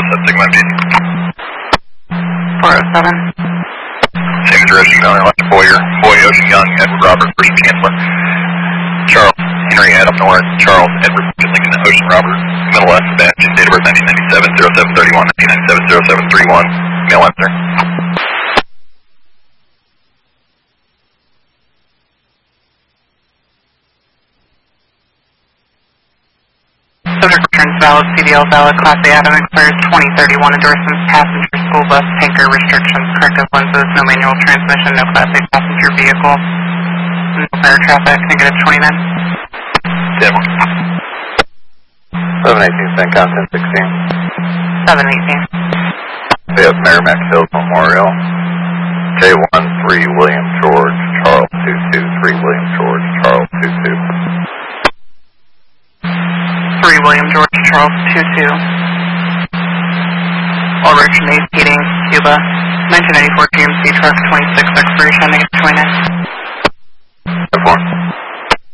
407 Sigma MD. 407. Same address, you can only left Boyer, Boy, Ocean Young, Edward Robert, First Chancellor. Charles, Henry, Adam Norris, Charles, Edward, Lincoln, Ocean Robert, Middle West, Sebastian, date of birth 1997, 0731, 1997, 0731, mail answer. Subject returns valid, CDL valid, Class A Adam expires 2031, endorsements, passenger, school bus, tanker, restrictions, corrective lenses, no manual transmission, no Class A passenger vehicle, no fire traffic, negative 29. 718, St. Content 16. 718. We have Merrimack Hills Memorial. J13 William George, Charles 223 William George, Charles 22. 3 William George, Charles 22. All originates heating, Cuba. 1994 GMC truck, 26 expiration, negative 29. 4.